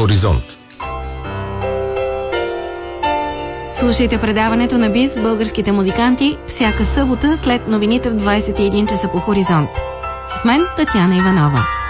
Хоризонт. Слушайте предаването на БИЗ българските музиканти всяка събота след новините в 21 часа по Хоризонт. С мен Татяна Иванова.